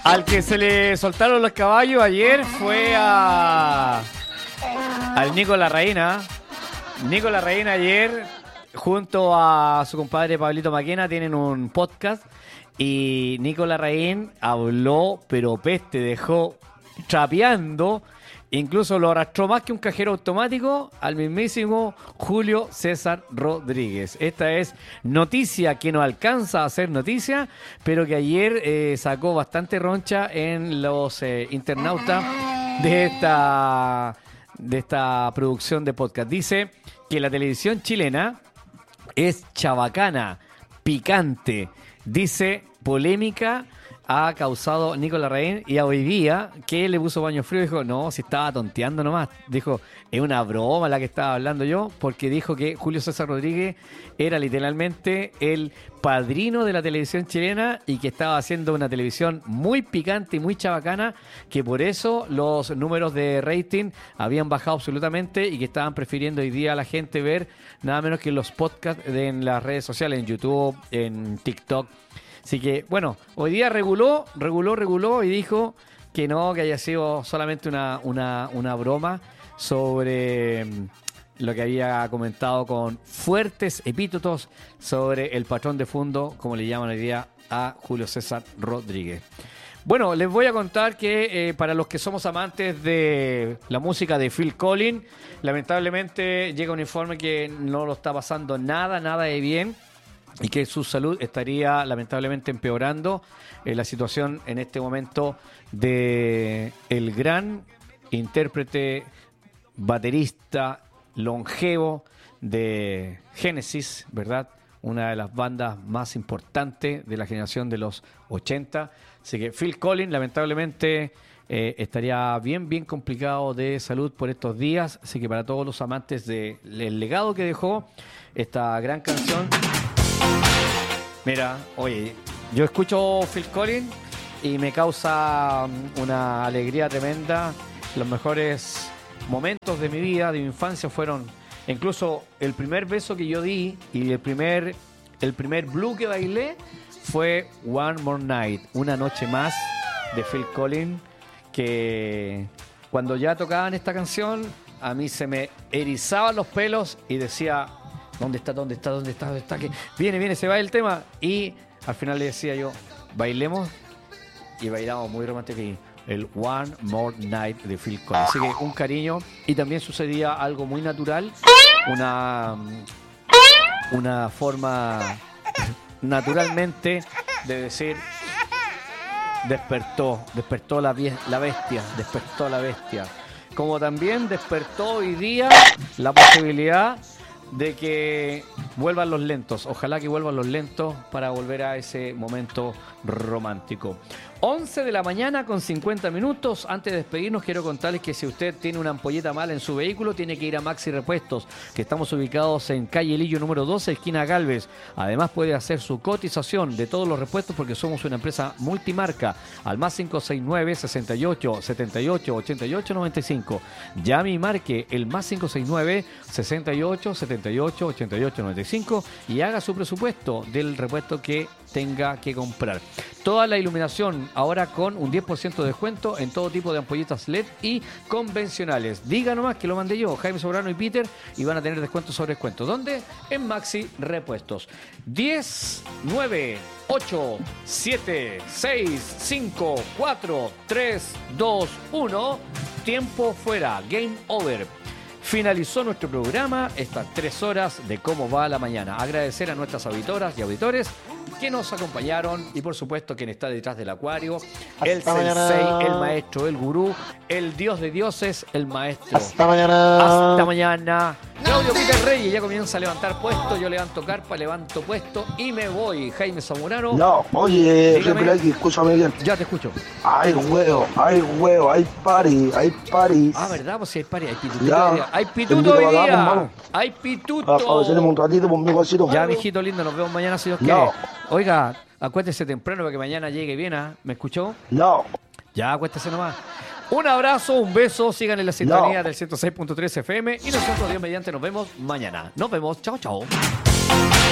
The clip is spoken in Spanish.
Al que se le soltaron los caballos ayer fue al Nico Larraín. Nico Larraín ayer, junto a su compadre Pablito Maquena, tienen un podcast y Nico Larraín habló, pero peste, dejó trapeando, incluso lo arrastró más que un cajero automático al mismísimo Julio César Rodríguez. Esta es noticia que no alcanza a ser noticia, pero que ayer sacó bastante roncha en los internautas de esta producción de podcast. Dice que la televisión chilena es chabacana, picante, dice polémica ha causado Nico Larraín, y a hoy día que le puso baño frío dijo, no, si estaba tonteando nomás, dijo, es una broma la que estaba hablando yo, porque dijo que Julio César Rodríguez era literalmente el padrino de la televisión chilena y que estaba haciendo una televisión muy picante y muy chabacana, que por eso los números de rating habían bajado absolutamente y que estaban prefiriendo hoy día a la gente ver nada menos que los podcasts en las redes sociales, en YouTube, en TikTok. Así que, bueno, hoy día reguló y dijo que no, que haya sido solamente una broma sobre lo que había comentado con fuertes epítetos sobre el patrón de fondo, como le llaman hoy día a Julio César Rodríguez. Bueno, les voy a contar que para los que somos amantes de la música de Phil Collins, lamentablemente llega un informe que no lo está pasando nada de bien, y que su salud estaría lamentablemente empeorando. La situación en este momento de el gran intérprete, baterista, longevo de Genesis, ¿verdad? Una de las bandas más importantes de la generación de los 80. Así que Phil Collins lamentablemente estaría bien complicado de salud por estos días. Así que para todos los amantes del legado que dejó esta gran canción. Mira, oye, yo escucho Phil Collins y me causa una alegría tremenda. Los mejores momentos de mi vida, de mi infancia, fueron incluso el primer beso que yo di y el primer blue que bailé fue One More Night, una noche más de Phil Collins, que cuando ya tocaban esta canción a mí se me erizaban los pelos y decía, ¿dónde está? Que viene, se va el tema. Y al final le decía yo, bailemos, y bailamos muy romántico. Y el One More Night de Phil Collins. Así que un cariño. Y también sucedía algo muy natural, una forma naturalmente de decir, despertó la bestia. Como también despertó hoy día la posibilidad de que vuelvan los lentos. Ojalá que vuelvan los lentos para volver a ese momento romántico. 11 de la mañana con 50 minutos. Antes de despedirnos, quiero contarles que si usted tiene una ampolleta mala en su vehículo, tiene que ir a Maxi Repuestos, que estamos ubicados en calle Lillo número 12, esquina Galvez. Además, puede hacer su cotización de todos los repuestos porque somos una empresa multimarca. Al más 569 68 78 88 95. Llame y marque el más 569 68 78 88 95 y haga su presupuesto del repuesto que tenga que comprar. Toda la iluminación ahora con un 10% de descuento en todo tipo de ampolletas LED y convencionales. Diga nomás que lo mandé yo, Jaime Sobrano y Peter, y van a tener descuento sobre descuento. ¿Dónde? En Maxi Repuestos. 10, 9, 8, 7, 6, 5, 4, 3, 2, 1. Tiempo fuera. Game over. Finalizó nuestro programa, estas 3 horas de Cómo va la mañana. Agradecer a nuestras auditoras y auditores que nos acompañaron y por supuesto quien está detrás del acuario, el sensei, el maestro, el gurú, el dios de dioses, el maestro. Hasta mañana. Hasta mañana. Claudio Peter Reyes ya comienza a levantar puesto, yo levanto carpa, levanto puesto y me voy. Jaime Zamorano. No, oye, escúchame bien. Ya te escucho. Hay huevo, hay party. Ah, ¿verdad? Pues si hay party, hay pituto Ya. hoy día. Hay pituto hoy día. Vamos. Hay pituto. Tenemos un ratito por mi vasito. Ya, mijito lindo, nos vemos mañana si Dios quiere. No. Oiga, acuéstese temprano para que mañana llegue bien, ¿ah? ¿Me escuchó? No. Ya, acuéstese nomás. Un abrazo, un beso, sigan en la sintonía del 106.3 FM y nosotros, Dios mediante, nos vemos mañana. Nos vemos, chao.